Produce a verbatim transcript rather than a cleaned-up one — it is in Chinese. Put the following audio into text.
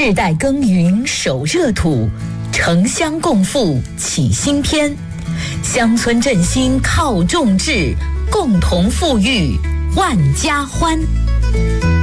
世代耕耘守热土，城乡共富启新篇。乡村振兴靠众志，共同富裕万家欢。